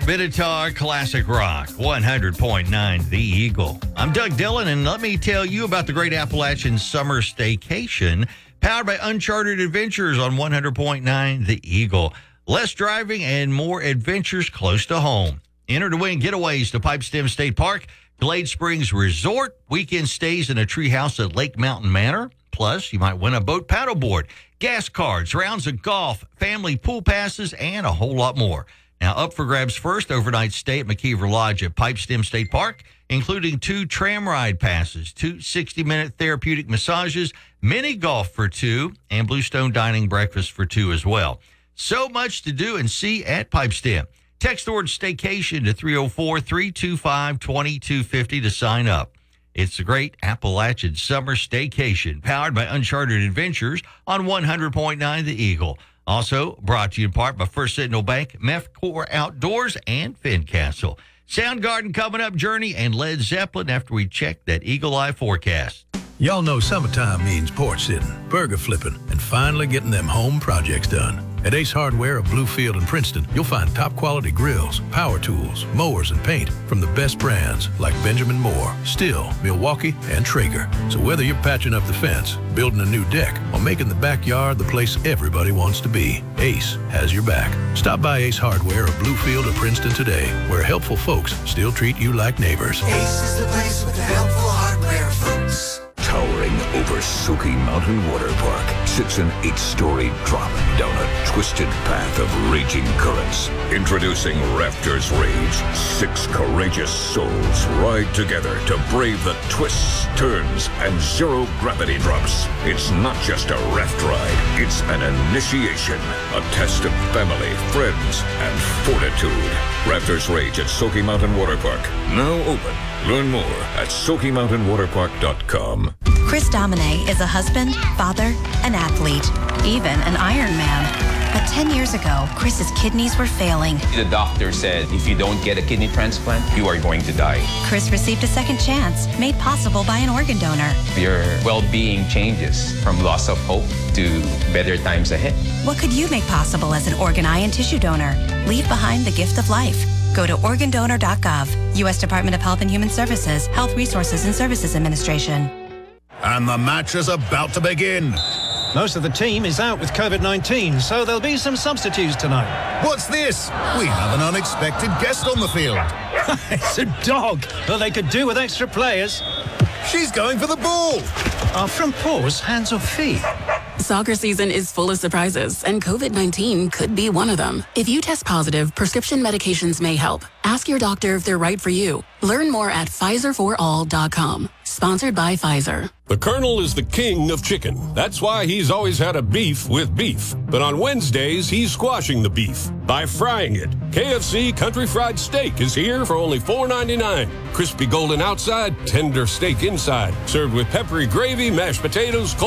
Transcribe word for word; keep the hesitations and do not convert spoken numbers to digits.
Minotaur Classic Rock, one hundred point nine The Eagle. I'm Doug Dillon, and let me tell you about the Great Appalachian Summer Staycation, powered by Uncharted Adventures on one hundred point nine The Eagle. Less driving and more adventures close to home. Enter to win getaways to Pipestem State Park, Glade Springs Resort, weekend stays in a treehouse at Lake Mountain Manor. Plus, you might win a boat paddleboard, gas cards, rounds of golf, family pool passes, and a whole lot more. Now, up for grabs first, overnight stay at McKeever Lodge at Pipestem State Park, including two tram ride passes, two sixty-minute therapeutic massages, mini golf for two, and Bluestone Dining breakfast for two as well. So much to do and see at Pipestem. Text the word staycation to three oh four, three two five, two two five oh to sign up. It's the Great Appalachian Summer Staycation, powered by Uncharted Adventures on one hundred point nine The Eagle. Also brought to you in part by First Sentinel Bank, Mefcore Outdoors, and Fincastle. Soundgarden coming up, Journey, and Led Zeppelin after we check that Eagle Eye forecast. Y'all know summertime means porch sitting, burger flipping, and finally getting them home projects done. At Ace Hardware of Bluefield and Princeton, you'll find top-quality grills, power tools, mowers, and paint from the best brands like Benjamin Moore, Stihl, Milwaukee, and Traeger. So whether you're patching up the fence, building a new deck, or making the backyard the place everybody wants to be, Ace has your back. Stop by Ace Hardware of Bluefield or Princeton today, where helpful folks still treat you like neighbors. Ace is the place with the helpful hardware, folks. Towering over Soaky Mountain Water Park sits an eight-story drop down a twisted path of raging currents. Introducing Raptors Rage. Six courageous souls ride together to brave the twists, turns, and zero-gravity drops. It's not just a raft ride. It's an initiation. A test of family, friends, and fortitude. Raptors Rage at Soaky Mountain Water Park. Now open. Learn more at Soaky Mountain Water Park dot com. Chris Domine is a husband, father, an athlete, even an Ironman. But ten years ago, Chris's kidneys were failing. The doctor said, if you don't get a kidney transplant, you are going to die. Chris received a second chance, made possible by an organ donor. Your well-being changes from loss of hope to better times ahead. What could you make possible as an organ, eye, and tissue donor? Leave behind the gift of life. Go to organ donor dot gov. U S Department of Health and Human Services, Health Resources and Services Administration. And the match is about to begin. Most of the team is out with COVID nineteen, so there'll be some substitutes tonight. What's this? We have an unexpected guest on the field. It's a dog. Well, they could do with extra players. She's going for the ball. Are front paws hands or feet? Soccer season is full of surprises, and COVID nineteen could be one of them. If you test positive, prescription medications may help. Ask your doctor if they're right for you. Learn more at Pfizer for all dot com. Sponsored by Pfizer. The Colonel is the king of chicken. That's why he's always had a beef with beef. But on Wednesdays, he's squashing the beef by frying it. K F C Country Fried Steak is here for only four ninety-nine. Crispy golden outside, tender steak inside. Served with peppery gravy, mashed potatoes,